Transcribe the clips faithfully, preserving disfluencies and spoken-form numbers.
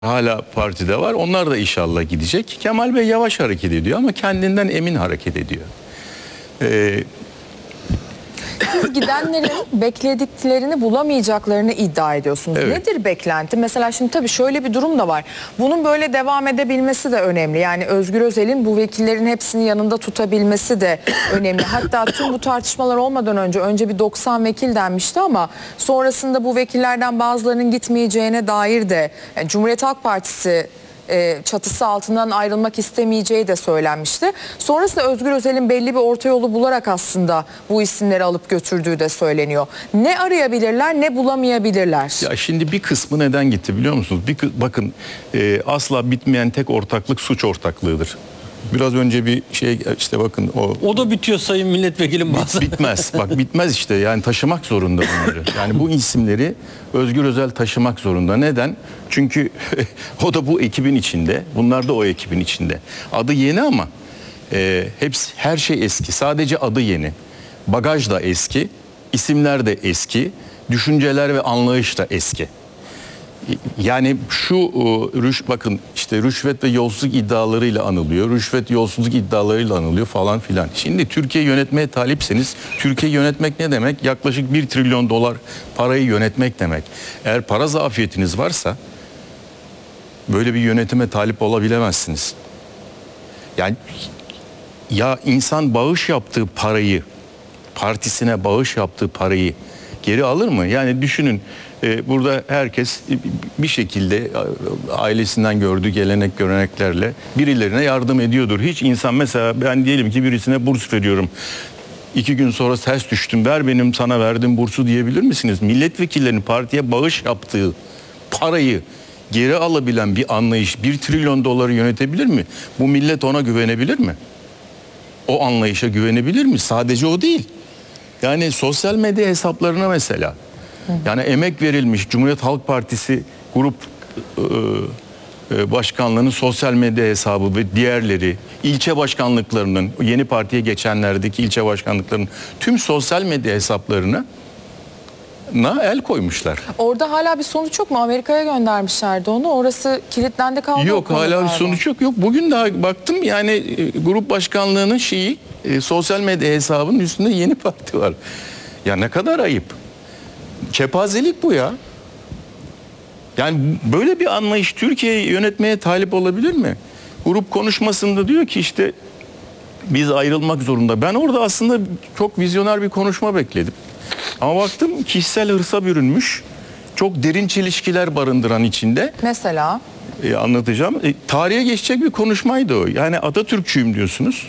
hala partide var. Onlar da inşallah gidecek. Kemal Bey yavaş hareket ediyor ama kendinden emin hareket ediyor. Ee, Siz gidenlerin beklediklerini bulamayacaklarını iddia ediyorsunuz. Evet. Nedir beklenti? Mesela şimdi tabii şöyle bir durum da var. Bunun böyle devam edebilmesi de önemli. Yani Özgür Özel'in bu vekillerin hepsini yanında tutabilmesi de önemli. Hatta tüm bu tartışmalar olmadan önce önce bir doksan vekil denmişti ama sonrasında bu vekillerden bazılarının gitmeyeceğine dair de yani Cumhuriyet Halk Partisi çatısı altından ayrılmak istemeyeceği de söylenmişti. Sonrasında Özgür Özel'in belli bir orta yolu bularak aslında bu isimleri alıp götürdüğü de söyleniyor. Ne arayabilirler, ne bulamayabilirler? Ya şimdi bir kısmı neden gitti biliyor musunuz? Bir bakın e, asla bitmeyen tek ortaklık suç ortaklığıdır. Biraz önce bir şey işte bakın o O da bitiyor sayın milletvekilim bazen. bitmez. Bak bitmez işte. Yani taşımak zorunda bunları. Yani bu isimleri Özgür Özel taşımak zorunda. Neden? Çünkü o da bu ekibin içinde. Bunlar da o ekibin içinde. Adı yeni ama e, hepsi her şey eski. Sadece adı yeni. Bagaj da eski, isimler de eski, düşünceler ve anlayış da eski. Yani şu rüş bakın işte rüşvet ve yolsuzluk iddialarıyla anılıyor. Rüşvet yolsuzluk iddialarıyla anılıyor falan filan. Şimdi Türkiye yönetmeye talipseniz Türkiye yönetmek ne demek? Yaklaşık bir trilyon dolar parayı yönetmek demek. Eğer para zafiyetiniz varsa böyle bir yönetime talip olabilemezsiniz. Yani ya insan bağış yaptığı parayı, partisine bağış yaptığı parayı geri alır mı? Yani düşünün. Burada herkes bir şekilde ailesinden gördüğü gelenek göreneklerle birilerine yardım ediyordur. Hiç insan mesela ben diyelim ki birisine burs veriyorum. İki gün sonra ters düştüm, ver benim sana verdiğim bursu diyebilir misiniz? Milletvekillerinin partiye bağış yaptığı parayı geri alabilen bir anlayış bir trilyon doları yönetebilir mi? Bu millet ona güvenebilir mi? O anlayışa güvenebilir mi? Sadece o değil. Yani sosyal medya hesaplarına mesela. Yani emek verilmiş Cumhuriyet Halk Partisi grup e, başkanlığının sosyal medya hesabı ve diğerleri, ilçe başkanlıklarının, yeni partiye geçenlerdeki ilçe başkanlıklarının tüm sosyal medya hesaplarına na el koymuşlar. Orada hala bir sonuç yok mu? Amerika'ya göndermişlerdi onu. Orası kilitlendi kaldı. Yok hala bir sonuç yok. Yok bugün daha baktım yani e, grup başkanlığının şeyi e, sosyal medya hesabının üstünde yeni parti var. Ya ne kadar ayıp. Kepazelik bu ya. Yani böyle bir anlayış Türkiye'yi yönetmeye talip olabilir mi? Grup konuşmasında diyor ki işte biz ayrılmak zorunda. Ben orada aslında çok vizyoner bir konuşma bekledim. Ama baktım kişisel hırsa bürünmüş. Çok derin çelişkiler barındıran içinde. Mesela? E, anlatacağım. E, tarihe geçecek bir konuşmaydı o. Yani Atatürkçüyüm diyorsunuz.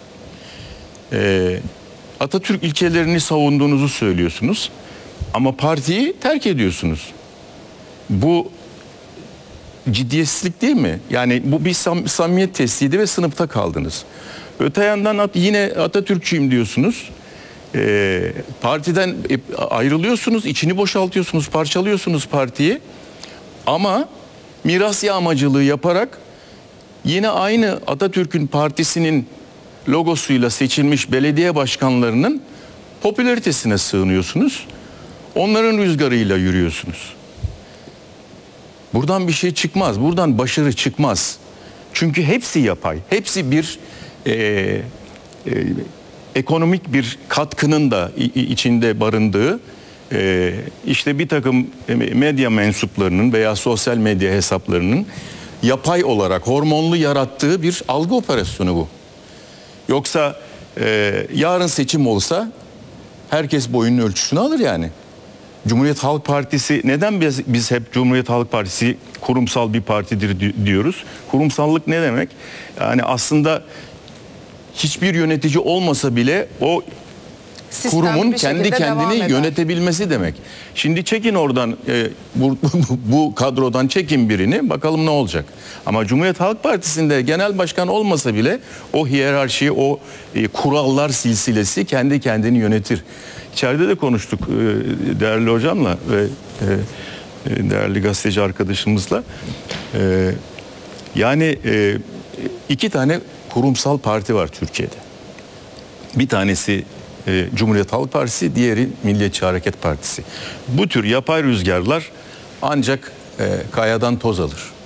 E, Atatürk ilkelerini savunduğunuzu söylüyorsunuz. Ama partiyi terk ediyorsunuz. Bu ciddiyetsizlik değil mi? Yani bu bir sam samimiyet testiydi ve sınıfta kaldınız. Öte yandan yine Atatürkçüyüm diyorsunuz. Ee, partiden ayrılıyorsunuz, içini boşaltıyorsunuz, parçalıyorsunuz partiyi. Ama miras yağmacılığı yaparak yine aynı Atatürk'ün partisinin logosuyla seçilmiş belediye başkanlarının popülaritesine sığınıyorsunuz. Onların rüzgarıyla yürüyorsunuz. Buradan bir şey çıkmaz. Buradan başarı çıkmaz. Çünkü hepsi yapay. Hepsi bir e, e, ekonomik bir katkının da içinde barındığı e, işte bir takım medya mensuplarının veya sosyal medya hesaplarının yapay olarak hormonlu yarattığı bir algı operasyonu bu. Yoksa e, yarın seçim olsa herkes boyunun ölçüsünü alır yani. Cumhuriyet Halk Partisi neden biz, biz hep Cumhuriyet Halk Partisi kurumsal bir partidir diyoruz? Kurumsallık ne demek? Yani aslında hiçbir yönetici olmasa bile o Sistemli kurumun bir kendi şekilde kendini yönetebilmesi demek. Şimdi çekin oradan e, bu, bu kadrodan çekin birini bakalım ne olacak. Ama Cumhuriyet Halk Partisi'nde genel başkan olmasa bile o hiyerarşi, o e, kurallar silsilesi kendi kendini yönetir. İçeride de konuştuk e, değerli hocamla ve e, değerli gazeteci arkadaşımızla. E, yani e, iki tane kurumsal parti var Türkiye'de. Bir tanesi e, Cumhuriyet Halk Partisi, diğeri Milliyetçi Hareket Partisi. Bu tür yapay rüzgarlar ancak e, kayadan toz alır.